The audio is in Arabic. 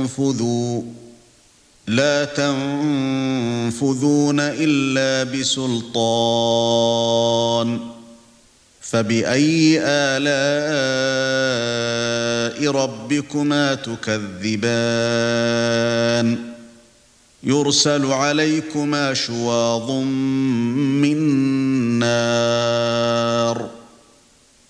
لا تنفذون إلا بسلطان فبأي آلاء ربكما تكذبان يرسل عليكما شواظ من نار